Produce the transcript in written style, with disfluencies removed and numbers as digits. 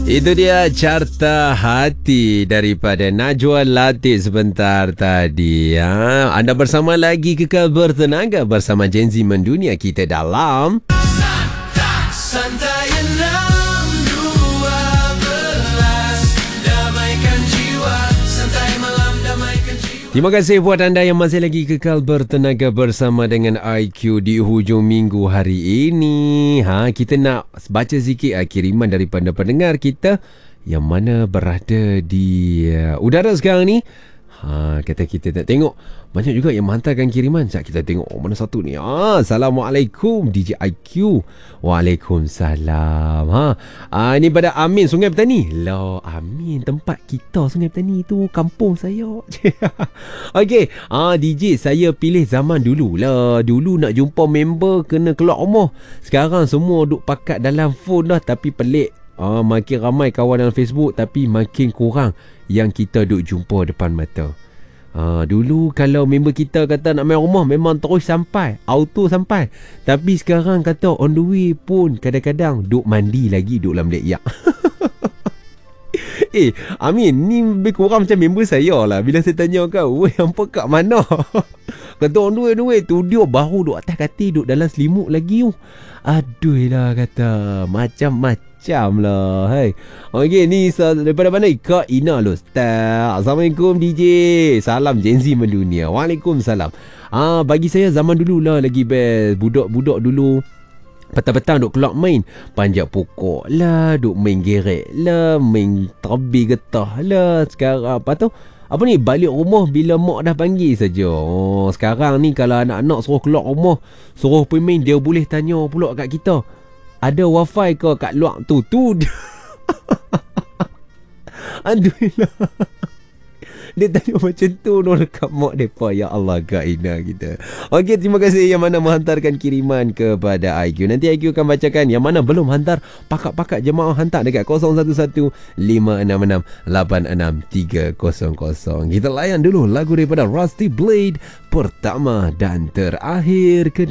Itu dia Carta Hati daripada Najwa Latif sebentar tadi. Anda bersama lagi Kekal Bertenaga bersama Gen Z Mendunia kita dalam Santai 6.12 Damaikan jiwa Santai malam damaikan jiwa. Terima kasih buat anda yang masih lagi kekal bertenaga bersama dengan IQ di hujung minggu hari ini. Kita nak baca sikit kiriman daripada pendengar kita yang mana berada di udara sekarang ni. Kata kita nak tengok banyak juga yang menghantarkan kiriman. Sekejap kita tengok mana satu ni. Assalamualaikum DJ IQ. Waalaikumsalam. Ini pada Amin Sungai Petani. Lah Amin tempat kita Sungai Petani tu kampung saya. Okey, DJ saya pilih zaman dulu lah. Dulu nak jumpa member kena keluar rumah. Sekarang semua duk pakat dalam phone dah, tapi pelik. Makin ramai kawan dalam Facebook tapi makin kurang yang kita duk jumpa depan mata. Dulu kalau member kita kata nak main rumah memang terus sampai, auto sampai. Tapi sekarang kata on the way pun kadang-kadang duk mandi lagi, duk dalam bilik yak. Amin, ni lebih kurang macam member saya lah. Bila saya tanya kau, weh hampa kat mana? Kata on the way tu dia baru duk atas katil, duk dalam selimut lagi. Aduh lah kata, macam-macam lah. Hai. Okey, ni daripada mana? Kak Ina Ustaz. Assalamualaikum DJ. Salam Gen Z Mendunia. Waalaikumsalam. Bagi saya zaman dulu lah lagi best. Budak-budak dulu petang-petang duk keluar main, panjat pokok lah, duk main gerek lah, main terbi getah lah. Sekarang apa ni, balik rumah bila mak dah panggil saja. Sekarang ni kalau anak-anak suruh keluar rumah, suruh pergi main, dia boleh tanya pula kat kita, ada wifi ke kat luar tu? Aduh lah. Dia tanya macam tu dekat mak mereka. Ya Allah, Kak Ina kita. Okey, terima kasih yang mana menghantarkan kiriman kepada IQ. Nanti IQ akan bacakan. Yang mana belum hantar, pakat-pakat jemaah hantar dekat 011566863000. Kita layan dulu lagu daripada Rusty Blade pertama dan terakhir.